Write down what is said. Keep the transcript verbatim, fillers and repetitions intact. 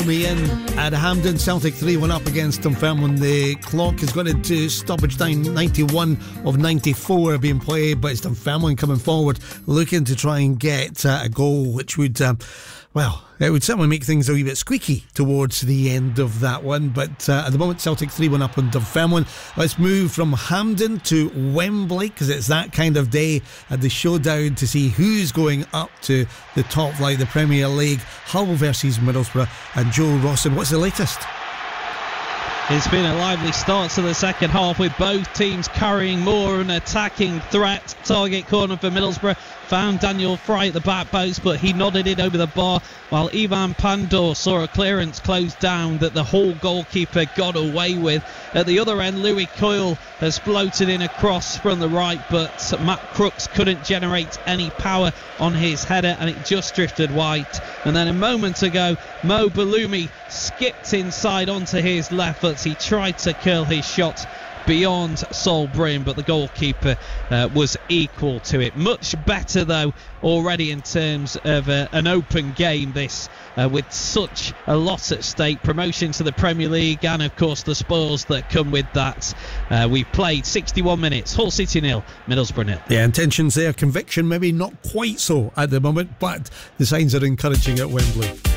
me in at Hampden. Celtic three one up against Dunfermline. The clock has gone into stoppage time. ninety-one of ninety-four being played, but it's Dunfermline coming forward looking to try and get uh, a goal, which would uh, well, it would certainly make things a wee bit squeaky towards the end of that one. But uh, at the moment, Celtic three one up on Dunfermline. Let's move from Hampden to Wembley, because it's that kind of day at the showdown to see who's going up to the top flight, the Premier League. Hull versus Middlesbrough. And Joe Rawson, what's the latest? It's been a lively start to the second half, with both teams carrying more of an attacking threat. Target corner for Middlesbrough found Daniel Fry at the back post, but he nodded it over the bar, while Ivan Pandor saw a clearance close down that the Hull goalkeeper got away with. At the other end, Louis Coyle has floated in a cross from the right, but Matt Crooks couldn't generate any power on his header, and it just drifted wide. And then a moment ago, Mo Balumi skipped inside onto his left foot. He tried to curl his shot beyond Sol Bryn, but the goalkeeper uh, was equal to it. Much better though already in terms of uh, an open game, this uh, with such a lot at stake. Promotion to the Premier League, and of course the spoils that come with that. Uh, we've played sixty-one minutes. Hull City nil, Middlesbrough nil. Yeah, intentions there, conviction maybe not quite so at the moment, but the signs are encouraging at Wembley.